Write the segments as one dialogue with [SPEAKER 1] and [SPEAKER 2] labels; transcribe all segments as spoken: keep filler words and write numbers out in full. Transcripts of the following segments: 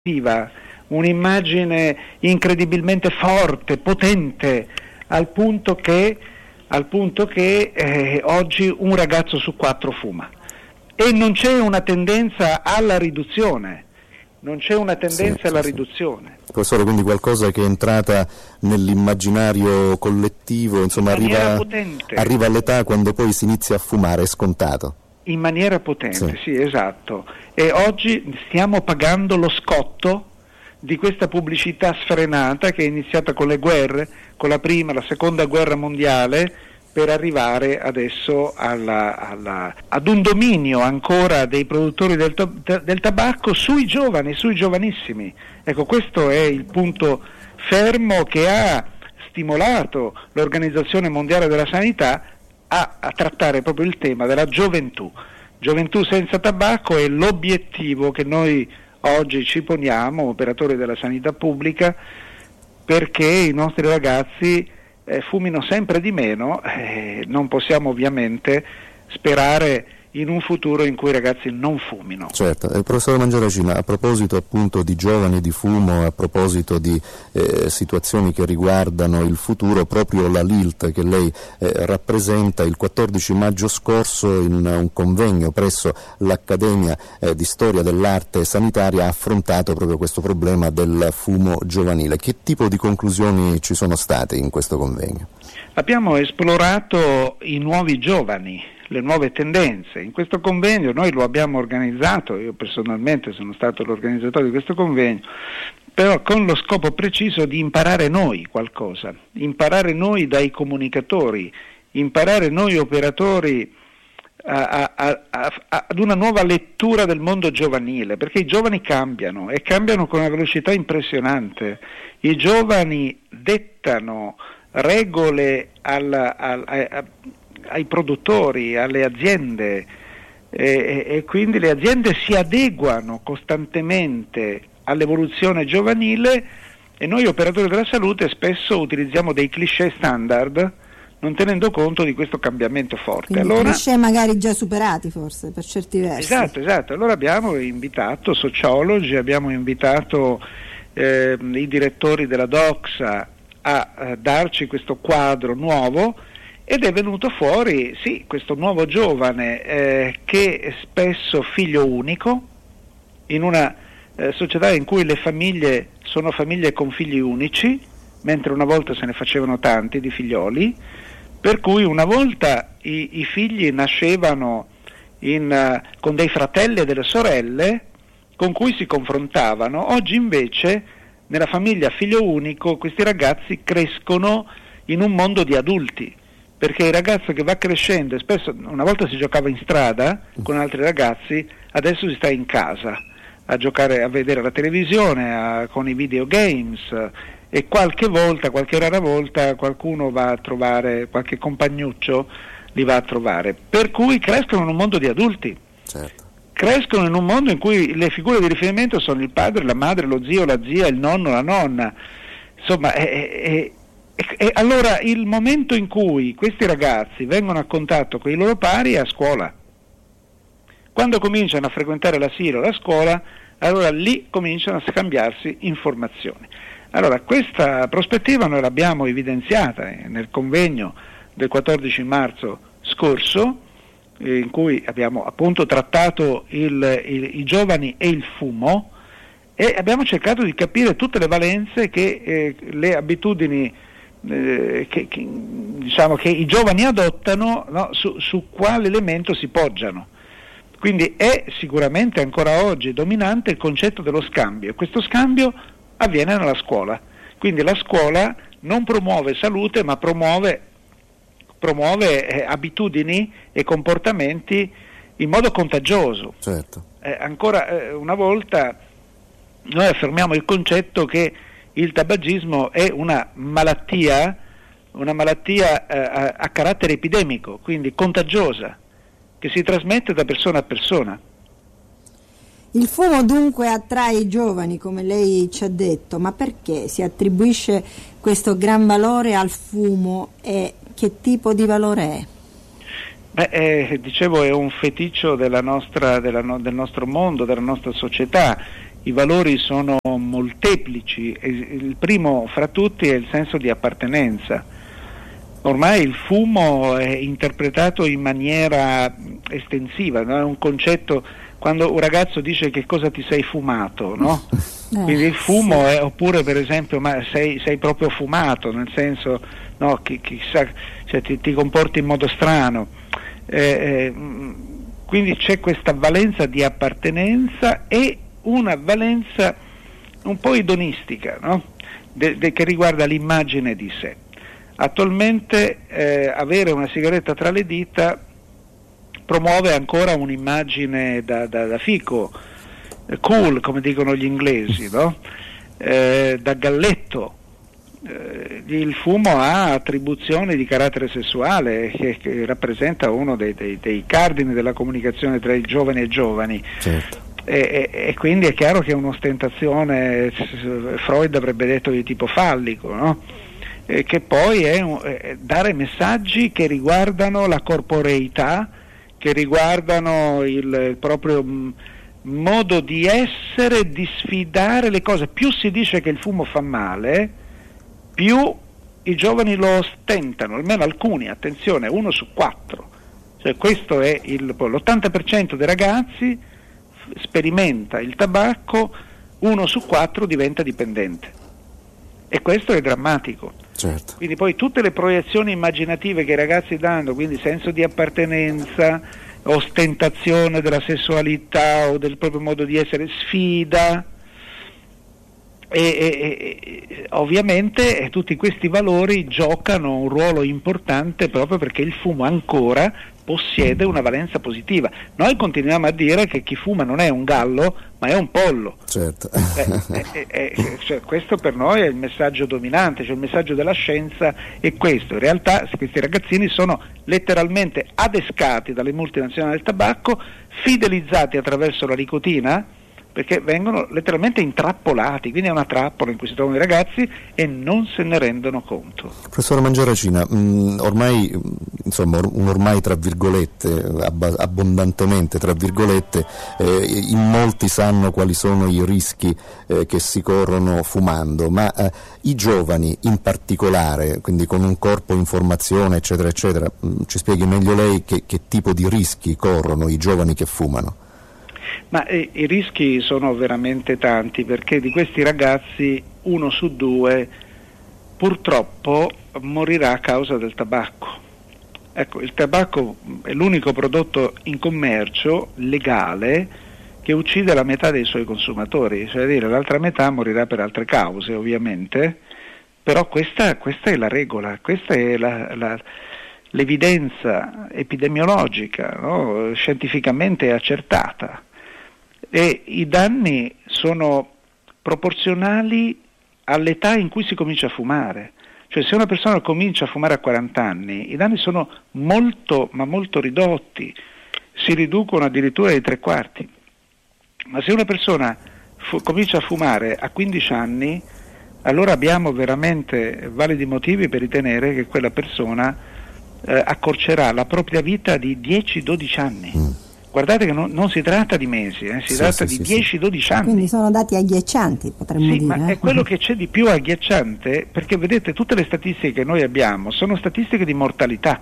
[SPEAKER 1] un'immagine incredibilmente forte, potente, al punto che, al punto che eh, oggi un ragazzo su quattro fuma. E non c'è una tendenza alla riduzione, non c'è una tendenza sì, alla sì, riduzione.
[SPEAKER 2] Professore, quindi qualcosa che è entrata nell'immaginario collettivo, insomma
[SPEAKER 1] in
[SPEAKER 2] arriva, arriva all'età quando poi si inizia a fumare, è scontato.
[SPEAKER 1] In maniera potente, sì. sì, esatto. E oggi stiamo pagando lo scotto di questa pubblicità sfrenata che è iniziata con le guerre, con la prima, la seconda guerra mondiale, per arrivare adesso alla, alla, ad un dominio ancora dei produttori del, to, del tabacco sui giovani, sui giovanissimi. Ecco, questo è il punto fermo che ha stimolato l'Organizzazione Mondiale della Sanità a, a trattare proprio il tema della gioventù. Gioventù senza tabacco è l'obiettivo che noi oggi ci poniamo, operatori della sanità pubblica, perché i nostri ragazzi eh, fumino sempre di meno. Eh, non possiamo ovviamente sperare in un futuro in cui i ragazzi non fumino.
[SPEAKER 2] Certo, eh, professore Mangiaracina, a proposito appunto di giovani, di fumo, a proposito di eh, situazioni che riguardano il futuro, proprio la L I L T che lei eh, rappresenta il quattordici maggio scorso in un convegno presso l'Accademia eh, di Storia dell'Arte Sanitaria ha affrontato proprio questo problema del fumo giovanile. Che tipo di conclusioni ci sono state in questo convegno?
[SPEAKER 1] Abbiamo esplorato i nuovi giovani, le nuove tendenze. In questo convegno noi lo abbiamo organizzato, io personalmente sono stato l'organizzatore di questo convegno, però con lo scopo preciso di imparare noi qualcosa, imparare noi dai comunicatori, imparare noi operatori a, a, a, a, ad una nuova lettura del mondo giovanile, perché i giovani cambiano e cambiano con una velocità impressionante. I giovani dettano regole al, al, a, ai produttori, alle aziende e, e quindi le aziende si adeguano costantemente all'evoluzione giovanile e noi operatori della salute spesso utilizziamo dei cliché standard non tenendo conto di questo cambiamento forte.
[SPEAKER 3] Quindi
[SPEAKER 1] allora,
[SPEAKER 3] cliché magari già superati forse per certi versi.
[SPEAKER 1] Esatto, esatto. Allora abbiamo invitato sociologi, abbiamo invitato eh, i direttori della Doxa a, a darci questo quadro nuovo ed è venuto fuori, sì, questo nuovo giovane eh, che è spesso figlio unico, in una eh, società in cui le famiglie sono famiglie con figli unici, mentre una volta se ne facevano tanti di figlioli, per cui una volta i, i figli nascevano in, uh, con dei fratelli e delle sorelle con cui si confrontavano. Oggi invece nella famiglia figlio unico questi ragazzi crescono in un mondo di adulti, perché il ragazzo che va crescendo, e spesso una volta si giocava in strada con altri ragazzi, adesso si sta in casa a giocare, a vedere la televisione, a, con i videogames, e qualche volta, qualche rara volta qualcuno va a trovare, qualche compagnuccio li va a trovare, per cui crescono in un mondo di adulti.
[SPEAKER 2] Certo.
[SPEAKER 1] Crescono in un mondo in cui le figure di riferimento sono il padre, la madre, lo zio, la zia, il nonno, la nonna, insomma è, è, è, è, allora il momento in cui questi ragazzi vengono a contatto con i loro pari è a scuola. Quando cominciano a frequentare l'asilo o la scuola, allora lì cominciano a scambiarsi informazioni. Allora questa prospettiva noi l'abbiamo evidenziata nel convegno del quattordici marzo scorso, in cui abbiamo appunto trattato il, il, i giovani e il fumo, e abbiamo cercato di capire tutte le valenze che eh, le abitudini eh, che, che, diciamo, che i giovani adottano, no, su, su quale elemento si poggiano. Quindi è sicuramente ancora oggi dominante il concetto dello scambio. Questo scambio avviene nella scuola, quindi la scuola non promuove salute ma promuove, promuove eh, abitudini e comportamenti in modo contagioso.
[SPEAKER 2] Certo.
[SPEAKER 1] Eh, ancora eh, una volta noi affermiamo il concetto che il tabagismo è una malattia, una malattia eh, a, a carattere epidemico, quindi contagiosa, che si trasmette da persona a persona.
[SPEAKER 3] Il fumo dunque attrae i giovani, come lei ci ha detto, ma perché si attribuisce questo gran valore al fumo e che tipo di valore è?
[SPEAKER 1] Beh, eh, dicevo, è un feticcio della nostra, della no, del nostro mondo, della nostra società, i valori sono molteplici, e il primo fra tutti è il senso di appartenenza. Ormai il fumo è interpretato in maniera estensiva, no? È un concetto, quando un ragazzo dice che cosa ti sei fumato, no? Eh, quindi il fumo sì. È, oppure per esempio, ma sei, sei proprio fumato, nel senso, no, chi, chissà, cioè, ti, ti comporti in modo strano. Eh, eh, quindi c'è questa valenza di appartenenza e una valenza un po' edonistica, no? de, de, che riguarda l'immagine di sé. Attualmente eh, avere una sigaretta tra le dita promuove ancora un'immagine da, da, da fico, eh, cool come dicono gli inglesi, no? eh, da galletto. Eh, il fumo ha attribuzioni di carattere sessuale che, che rappresenta uno dei, dei, dei cardini della comunicazione tra i giovani e i giovani. Certo. E, e, e quindi è chiaro che è un'ostentazione, Freud avrebbe detto, di tipo fallico, no? E che poi è, un, è dare messaggi che riguardano la corporeità, che riguardano il, il proprio mh, modo di essere, di sfidare le cose. Più si dice che il fumo fa male, più i giovani lo ostentano, almeno alcuni, attenzione, uno su quattro. Cioè questo è il, l'ottanta per cento dei ragazzi sperimenta il tabacco, uno su quattro diventa dipendente, e questo è drammatico. Certo. Quindi poi tutte le proiezioni immaginative che i ragazzi danno, quindi senso di appartenenza, ostentazione della sessualità o del proprio modo di essere, sfida, e, e, e ovviamente eh, tutti questi valori giocano un ruolo importante proprio perché il fumo ancora possiede una valenza positiva. Noi continuiamo a dire che chi fuma non è un gallo ma è un pollo. Certo. eh, eh, eh, cioè, questo per noi è il messaggio dominante, cioè il messaggio della scienza è questo. In realtà questi ragazzini sono letteralmente adescati dalle multinazionali del tabacco, fidelizzati attraverso la nicotina, perché vengono letteralmente intrappolati, quindi è una trappola in cui si trovano i ragazzi e non se ne rendono conto.
[SPEAKER 2] Professore Mangiaracina, mh, ormai, insomma, un ormai tra virgolette, abba- abbondantemente tra virgolette, eh, in molti sanno quali sono i rischi eh, che si corrono fumando, ma eh, i giovani in particolare, quindi con un corpo in formazione, eccetera, eccetera, mh, ci spieghi meglio lei che, che tipo di rischi corrono i giovani che fumano?
[SPEAKER 1] Ma eh, i rischi sono veramente tanti, perché di questi ragazzi uno su due purtroppo morirà a causa del tabacco. Ecco, il tabacco è l'unico prodotto in commercio legale che uccide la metà dei suoi consumatori, cioè dire l'altra metà morirà per altre cause ovviamente, però questa, questa è la regola, questa è la, la, l'evidenza epidemiologica, no? Scientificamente accertata. E i danni sono proporzionali all'età in cui si comincia a fumare. Cioè se una persona comincia a fumare a quaranta anni, i danni sono molto, ma molto ridotti, si riducono addirittura ai tre quarti. Ma se una persona fu- comincia a fumare a quindici anni, allora abbiamo veramente validi motivi per ritenere che quella persona eh, accorcerà la propria vita di dieci dodici anni. Mm. Guardate che non, non si tratta di mesi, eh, si sì, tratta sì, di sì, dieci dodici anni.
[SPEAKER 3] Quindi sono dati agghiaccianti, potremmo
[SPEAKER 1] sì,
[SPEAKER 3] dire.
[SPEAKER 1] Ma
[SPEAKER 3] eh?
[SPEAKER 1] è quello che c'è di più agghiacciante, perché vedete tutte le statistiche che noi abbiamo sono statistiche di mortalità,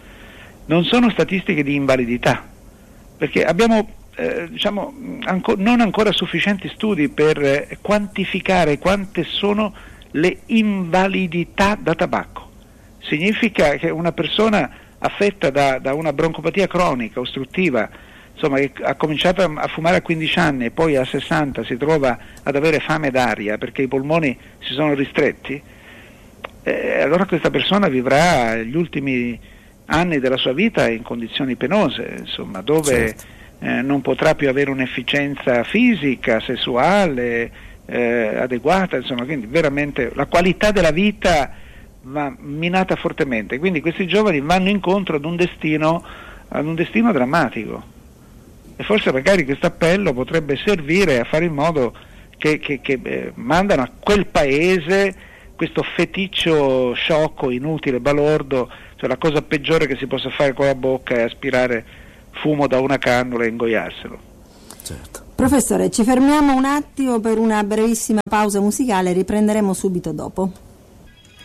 [SPEAKER 1] non sono statistiche di invalidità, perché abbiamo eh, diciamo, anco, non ancora sufficienti studi per eh, quantificare quante sono le invalidità da tabacco. Significa che una persona affetta da, da una broncopatia cronica ostruttiva, insomma, che ha cominciato a fumare a quindici anni e poi a sessanta si trova ad avere fame d'aria perché i polmoni si sono ristretti, eh, allora questa persona vivrà gli ultimi anni della sua vita in condizioni penose, insomma, dove certo. eh, non potrà più avere un'efficienza fisica, sessuale eh, adeguata, insomma, quindi veramente la qualità della vita va minata fortemente. Quindi questi giovani vanno incontro ad un destino, ad un destino drammatico. E forse magari questo appello potrebbe servire a fare in modo che, che, che eh, mandano a quel paese questo feticcio sciocco, inutile, balordo, cioè la cosa peggiore che si possa fare con la bocca è aspirare fumo da una cannula e ingoiarselo.
[SPEAKER 2] Certo.
[SPEAKER 3] Professore, ci fermiamo un attimo per una brevissima pausa musicale, riprenderemo subito dopo.